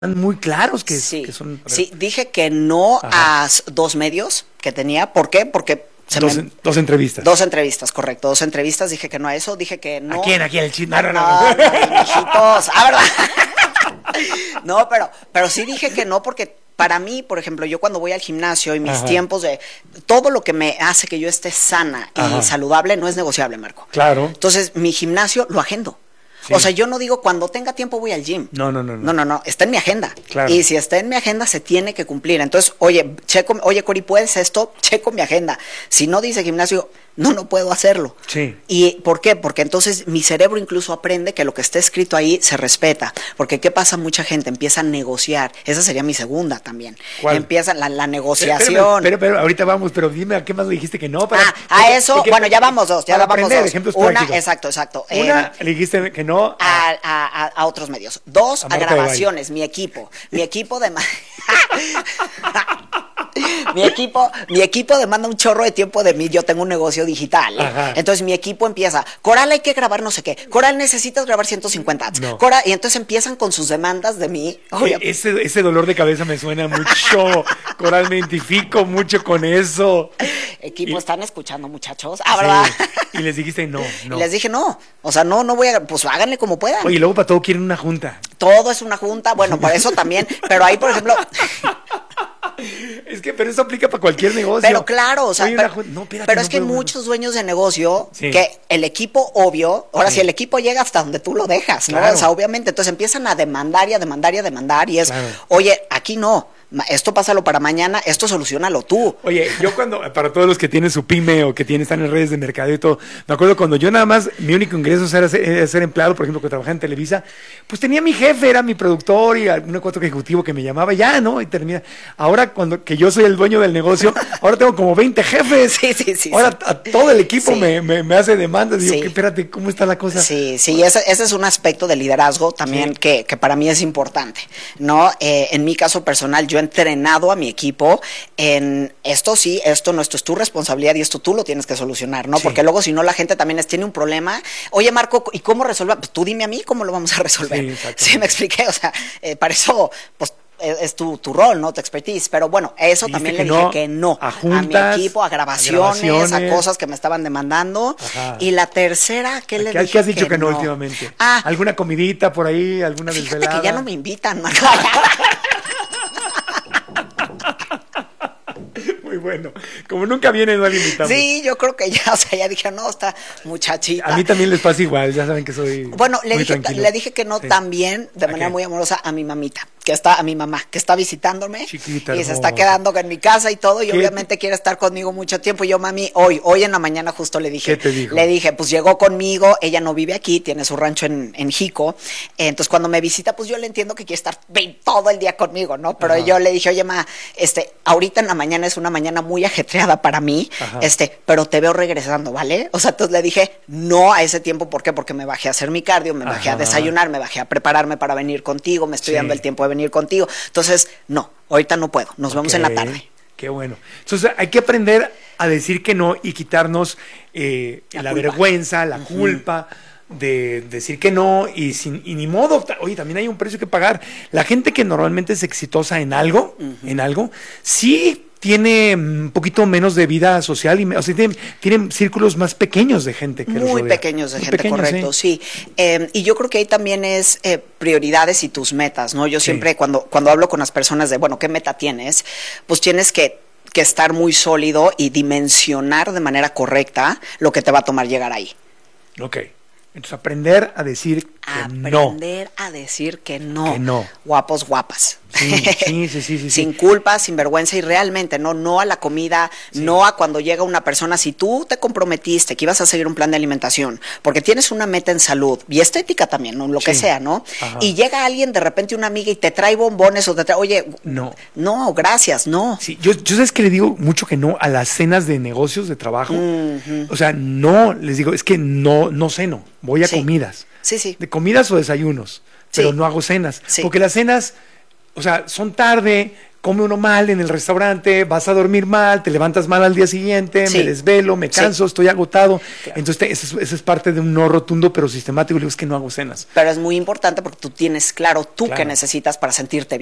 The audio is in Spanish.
muy claros Sí, que son... sí, dije que no Ajá. a 2 medios que tenía. ¿Por qué? Porque Dos entrevistas. 2 entrevistas, correcto. 2 entrevistas, dije que no a eso, dije que no. ¿A quién? ¿A quién? El chino. No, no, no. No, no, mijitos. Ah, ¿verdad? No, pero sí dije que no porque para mí, por ejemplo, yo cuando voy al gimnasio y mis Ajá. tiempos de todo lo que me hace que yo esté sana y Ajá. saludable no es negociable, Marco. Claro. Entonces, mi gimnasio lo agendo. Sí. O sea, yo no digo cuando tenga tiempo voy al gym. No. No, está en mi agenda. Claro. Y si está en mi agenda, se tiene que cumplir. Entonces, oye, Cori, ¿puedes esto? Checo mi agenda. Si no dice gimnasio, no puedo hacerlo. Sí. ¿Y por qué? Porque entonces mi cerebro incluso aprende que lo que está escrito ahí se respeta. Porque ¿qué pasa? Mucha gente empieza a negociar. Esa sería mi segunda también. ¿Cuál? Empieza la negociación. Pero ahorita vamos, pero dime a qué más le dijiste que no. A eso, bueno, ya vamos dos, ya para vamos aprender, dos. ejemplos Una, prácticos. exacto. Una, le dijiste que no A otros medios. 2, A a Marta de grabaciones, mi equipo de mi equipo demanda un chorro de tiempo de mí. Yo tengo un negocio digital. Ajá. Entonces mi equipo empieza, Coral, hay que grabar no sé qué. Coral, necesitas grabar 150 ads. No. Coral, y entonces empiezan con sus demandas de mí. Oye, ese dolor de cabeza me suena mucho. Coral, me identifico mucho con eso. equipo, Y- ¿están escuchando, muchachos? Ah, ¿verdad? Sí. Y les dijiste no. Y les dije, no. O sea, no voy a, pues háganle como puedan. Oye, luego para todo quieren una junta. Todo es una junta, bueno, por eso también, pero ahí, por ejemplo, Pero eso aplica para cualquier negocio. pero claro, o sea, Oye, no, espérate, pero no es que hay puedo, muchos dueños de negocio Sí. que el equipo, obvio, ahora Sí. si el equipo llega hasta donde tú lo dejas, ¿no? Claro. O sea, obviamente, entonces empiezan a demandar y a demandar y a demandar y es, Claro. oye, aquí no, esto pásalo para mañana, esto solucionalo tú. Oye, yo para todos los que tienen su pyme o que están en redes de mercadeo y todo, me acuerdo cuando yo nada más, mi único ingreso era ser empleado, por ejemplo, que trabajaba en Televisa, pues tenía mi jefe, era mi productor y algún otro ejecutivo que me llamaba, ya, ¿no? Y termina. Ahora, que yo soy el dueño del negocio, ahora tengo como 20 jefes. Sí. Ahora a todo el equipo Sí. me hace demandas. Digo, Sí. espérate, ¿cómo está la cosa? Sí, ese es un aspecto de liderazgo también Sí. que para mí es importante, ¿no? En mi caso personal, yo he entrenado a mi equipo en esto sí, esto no, esto es tu responsabilidad y esto tú lo tienes que solucionar, ¿no? Sí. Porque luego si no la gente también tiene un problema. Oye, Marco, ¿y cómo resolver? Pues tú dime a mí cómo lo vamos a resolver. Sí, exactamente. Sí, me expliqué, o sea, para eso, pues es tu rol, ¿no? Tu expertise. Pero bueno, eso Dijiste también que le dije no que no. a juntas, mi equipo, a grabaciones, a cosas que me estaban demandando. Ajá. Y la tercera, ¿qué le ¿Qué dije? has dicho que no últimamente? Ah, ¿Alguna comidita por ahí? ¿Alguna fíjate desvelada? que ya no me invitan, Marco. Muy bueno. Como nunca viene, no le invitamos. Sí, yo creo que ya, o sea, ya dije, no, esta muchachita. A mí también les pasa igual, ya saben que soy Bueno, le muy dije, tranquilo. le dije que no Sí. también, de manera qué? muy amorosa, a mi mamita, a mi mamá, que está visitándome. Chiquita, y se hermosa. está quedando en mi casa y todo, y ¿Qué? obviamente quiere estar conmigo mucho tiempo. Y yo, mami, hoy en la mañana justo le dije. ¿Qué te dijo? Le dije, pues llegó conmigo, ella no vive aquí, tiene su rancho en Jico. Entonces cuando me visita, pues yo le entiendo que quiere estar todo el día conmigo, ¿no? Pero Ajá. yo le dije, oye, ma, ahorita en la mañana es una mañana muy ajetreada para mí, Ajá. pero te veo regresando, ¿vale? O sea, entonces le dije, no a ese tiempo, ¿por qué? Porque me bajé a hacer mi cardio, me bajé a Ajá. desayunar, me bajé a prepararme para venir contigo, me estoy Sí. dando el tiempo de venir contigo. Entonces, no, ahorita no puedo, nos vemos en la Ok, tarde. Qué bueno. Entonces hay que aprender a decir que no y quitarnos La la culpa. vergüenza, la culpa de decir que no y ni modo. Oye, también hay un precio que pagar. La gente que normalmente es exitosa en algo, sí tiene un poquito menos de vida social, o sea, tiene círculos más pequeños de gente que los Muy rodea. pequeños de Muy gente, pequeños, correcto, sí. Y yo creo que ahí también es prioridades y tus metas, ¿no? Yo Sí. siempre cuando hablo con las personas de, bueno, ¿qué meta tienes? Pues tienes que estar muy sólido y dimensionar de manera correcta lo que te va a tomar llegar ahí. Ok. Entonces aprender a decir que no. Aprender a decir que no. Que no. Guapos, guapas. Sí. Sin culpa, sin vergüenza y realmente no a la comida, no a cuando llega una persona. Si tú te comprometiste que ibas a seguir un plan de alimentación, porque tienes una meta en salud y estética también, ¿no? Lo que Sí. sea, ¿no? Ajá. Y llega alguien, de repente una amiga y te trae bombones o te trae, oye, No. gracias, no. Sí, yo sabes que le digo mucho que no a las cenas de negocios, de trabajo. O sea, no, les digo, es que no ceno, voy a Sí. comidas. Sí. De comidas o desayunos, pero Sí. no hago cenas. Sí. Porque las cenas, o sea, son tarde, come uno mal en el restaurante, vas a dormir mal, te levantas mal al día siguiente, Sí. me desvelo, me canso, Sí. estoy agotado. Claro. Entonces, esa es parte de un no rotundo, pero sistemático. Le digo, es que no hago cenas. Pero es muy importante porque tú tienes claro tú Claro. qué necesitas para sentirte bien.